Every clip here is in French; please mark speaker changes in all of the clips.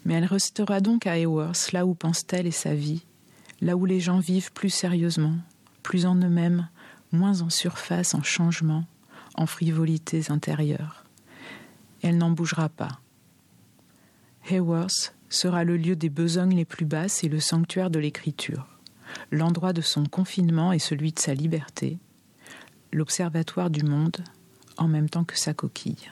Speaker 1: Mais elle restera donc à Haworth, là où pense-t-elle est sa vie, là où les gens vivent plus sérieusement, plus en eux-mêmes, moins en surface, en changement, en frivolités intérieures. Elle n'en bougera pas. Haworth sera le lieu des besognes les plus basses et le sanctuaire de l'écriture, l'endroit de son confinement et celui de sa liberté, l'observatoire du monde en même temps que sa coquille.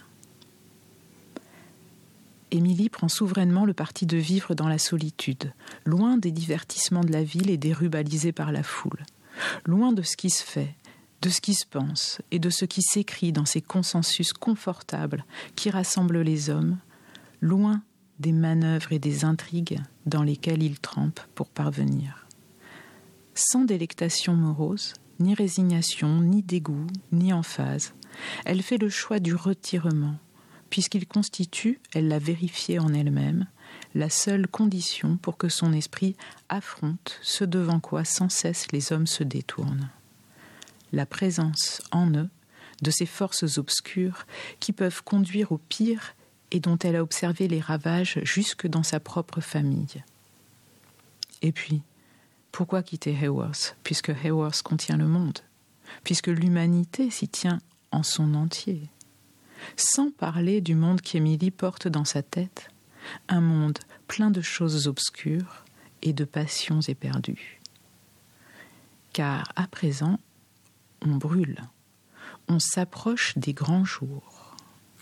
Speaker 1: Émilie prend souverainement le parti de vivre dans la solitude, loin des divertissements de la ville et des rues balisées par la foule, loin de ce qui se fait, de ce qui se pense et de ce qui s'écrit dans ces consensus confortables qui rassemblent les hommes, loin des manœuvres et des intrigues dans lesquelles ils trempent pour parvenir. Sans délectation morose, ni résignation, ni dégoût, ni emphase, elle fait le choix du retirement, puisqu'il constitue, elle l'a vérifié en elle-même, la seule condition pour que son esprit affronte ce devant quoi sans cesse les hommes se détournent. La présence en eux de ces forces obscures qui peuvent conduire au pire et dont elle a observé les ravages jusque dans sa propre famille. Et puis, pourquoi quitter Haworth, puisque Haworth contient le monde, puisque l'humanité s'y tient en son entier, sans parler du monde qu'Émilie porte dans sa tête, un monde plein de choses obscures et de passions éperdues. Car à présent, on brûle, on s'approche des grands jours.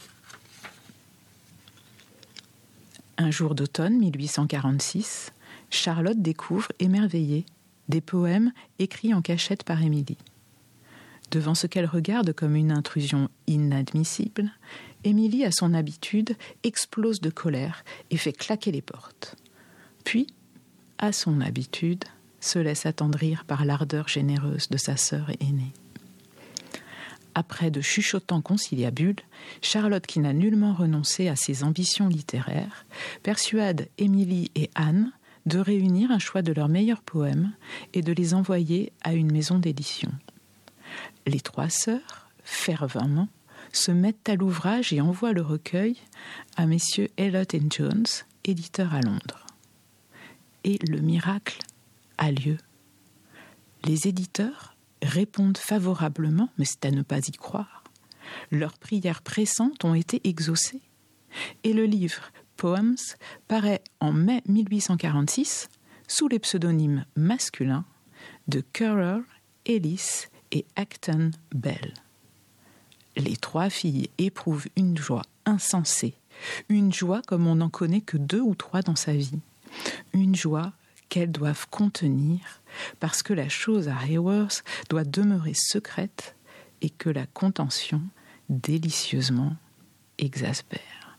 Speaker 1: Un jour d'automne 1846, Charlotte découvre, émerveillée, des poèmes écrits en cachette par Émilie. Devant ce qu'elle regarde comme une intrusion inadmissible, Émilie, à son habitude, explose de colère et fait claquer les portes. Puis, à son habitude, se laisse attendrir par l'ardeur généreuse de sa sœur aînée. Après de chuchotants conciliabules, Charlotte, qui n'a nullement renoncé à ses ambitions littéraires, persuade Émilie et Anne de réunir un choix de leurs meilleurs poèmes et de les envoyer à une maison d'édition. Les trois sœurs, fervemment, se mettent à l'ouvrage et envoient le recueil à messieurs Elliot & Jones, éditeurs à Londres. Et le miracle a lieu. Les éditeurs répondent favorablement, mais c'est à ne pas y croire. Leurs prières pressantes ont été exaucées. Et le livre Poems paraît en mai 1846 sous les pseudonymes masculins de Currer, Ellis et Acton Bell. Les trois filles éprouvent une joie insensée, une joie comme on n'en connaît que 2 ou 3 dans sa vie, une joie qu'elles doivent contenir parce que la chose à Haworth doit demeurer secrète et que la contention délicieusement exaspère.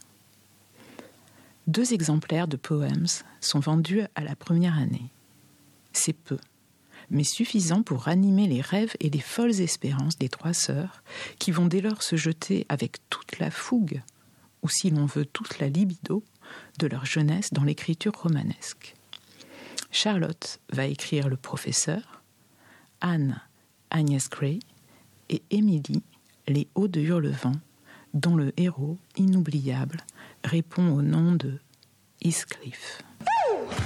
Speaker 1: 2 exemplaires de Poems sont vendus à la première année. C'est peu, mais suffisant pour ranimer les rêves et les folles espérances des 3 sœurs qui vont dès lors se jeter avec toute la fougue, ou si l'on veut toute la libido, de leur jeunesse dans l'écriture romanesque. Charlotte va écrire Le Professeur, Anne, Agnès Gray, et Émilie, Les Hauts de Hurlevent, dont le héros inoubliable répond au nom de Heathcliff.